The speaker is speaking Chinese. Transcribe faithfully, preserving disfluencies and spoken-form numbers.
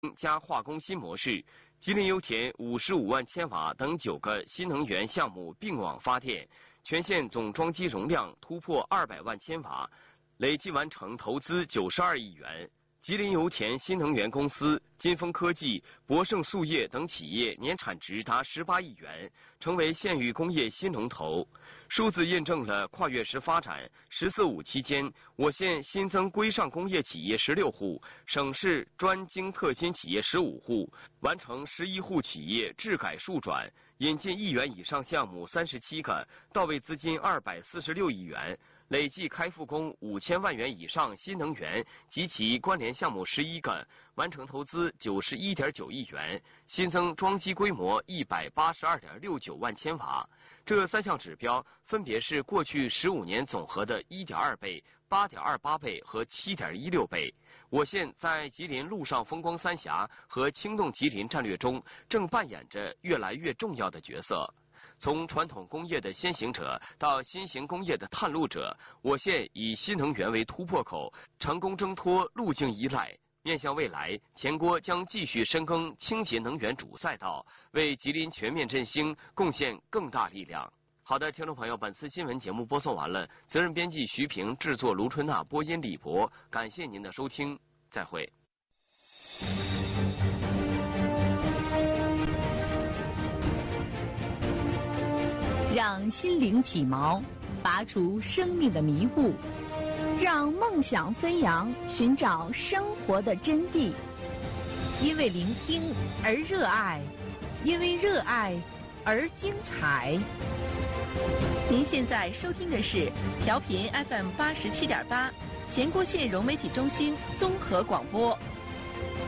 加化工新模式，吉林油田五十五万千瓦等九个新能源项目并网发电，全县总装机容量突破二百万千瓦，累计完成投资九十二亿元。吉林油田新能源公司、金风科技、博胜塑业等企业年产值达十八亿元，成为县域工业新龙头。数字印证了跨越式发展。“十四五”期间，我县新增规上工业企业十六户，省市专精特新企业十五户，完成十一户企业质改数转，引进亿元以上项目三十七个，到位资金二百四十六亿元。累计开复工五千万元以上新能源及其关联项目十一个，完成投资九十一点九亿元，新增装机规模一百八十二点六九万千瓦。这三项指标分别是过去十五年总和的一点二倍、八点二八倍和七点一六倍。我县在吉林陆上风光三峡和轻动吉林战略中，正扮演着越来越重要的角色。从传统工业的先行者到新型工业的探路者，我县以新能源为突破口，成功挣脱路径依赖。面向未来，前郭将继续深耕清洁能源主赛道，为吉林全面振兴贡献更大力量。好的，听众朋友，本次新闻节目播送完了，责任编辑徐平，制作卢春娜，播音李博，感谢您的收听，再会。 让心灵起锚，拔除生命的迷雾，让梦想飞扬，寻找生活的真谛。因为聆听而热爱，因为热爱而精彩。您现在收听的是调频 F M 八十七点八，前郭县融媒体中心综合广播。